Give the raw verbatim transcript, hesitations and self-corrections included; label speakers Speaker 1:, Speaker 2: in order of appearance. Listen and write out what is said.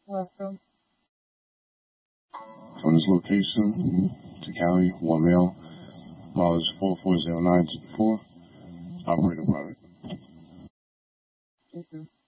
Speaker 1: Welcome.
Speaker 2: From this location to Cali, one male, mileage four four zero nine four, operating product.
Speaker 1: Thank you.